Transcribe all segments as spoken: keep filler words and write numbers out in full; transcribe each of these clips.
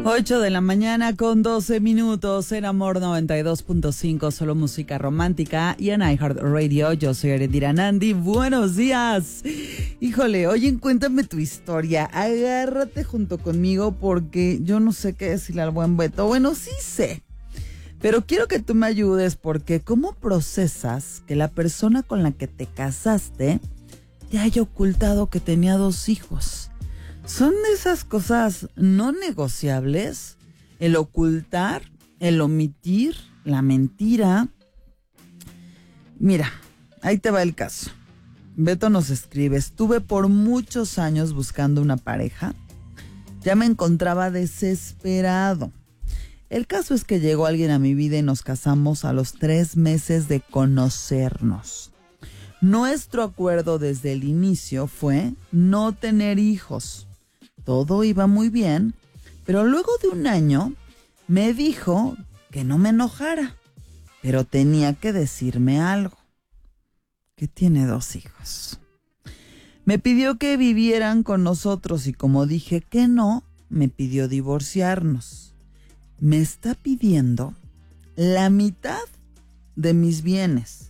ocho de la mañana con doce minutos en Amor noventa y dos punto cinco, solo música romántica, y en iHeartRadio. Yo soy Erendira Nandi. Buenos días. Híjole, oye, cuéntame tu historia. Agárrate junto conmigo porque yo no sé qué decirle al buen Beto. Bueno, sí sé, pero quiero que tú me ayudes porque ¿cómo procesas que la persona con la que te casaste te haya ocultado que tenía dos hijos? Son de esas cosas no negociables, el ocultar, el omitir, la mentira. Mira, ahí te va el caso. Beto nos escribe: estuve por muchos años buscando una pareja. Ya me encontraba desesperado. El caso es que llegó alguien a mi vida y nos casamos a los tres meses de conocernos. Nuestro acuerdo desde el inicio fue no tener hijos. Todo iba muy bien, pero luego de un año me dijo que no me enojara, pero tenía que decirme algo, que tiene dos hijos. Me pidió que vivieran con nosotros y como dije que no, me pidió divorciarnos. Me está pidiendo la mitad de mis bienes.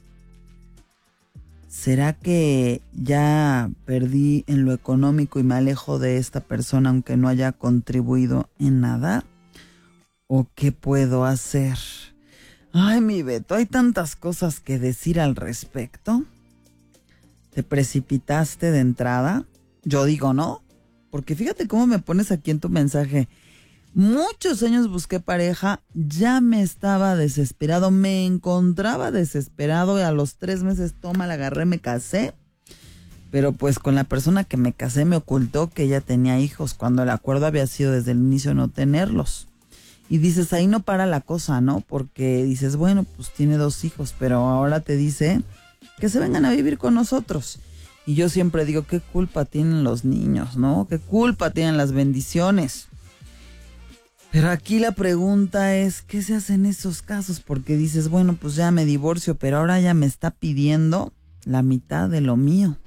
¿Será que ya perdí en lo económico y me alejo de esta persona aunque no haya contribuido en nada? ¿O qué puedo hacer? Ay, mi Beto, hay tantas cosas que decir al respecto. ¿Te precipitaste de entrada? Yo digo no, porque fíjate cómo me pones aquí en tu mensaje. Muchos años busqué pareja, ya me estaba desesperado, me encontraba desesperado y a los tres meses, toma, la agarré, me casé. Pero pues con la persona que me casé me ocultó que ella tenía hijos, cuando el acuerdo había sido desde el inicio no tenerlos. Y dices, ahí no para la cosa, ¿no? Porque dices, bueno, pues tiene dos hijos, pero ahora te dice que se vengan a vivir con nosotros. Y yo siempre digo, ¿qué culpa tienen los niños, no? ¿Qué culpa tienen las bendiciones? Pero aquí la pregunta es, ¿qué se hace en esos casos? Porque dices, bueno, pues ya me divorcio, pero ahora ya me está pidiendo la mitad de lo mío.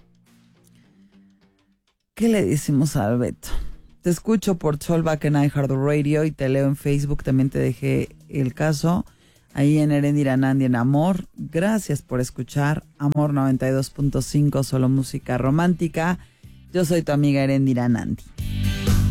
¿Qué le decimos al Beto? Te escucho por Solback en iHeartRadio y te leo en Facebook. También te dejé el caso ahí en Erendira Nandi en Amor. Gracias por escuchar Amor noventa y dos punto cinco, solo música romántica. Yo soy tu amiga Erendira Nandi.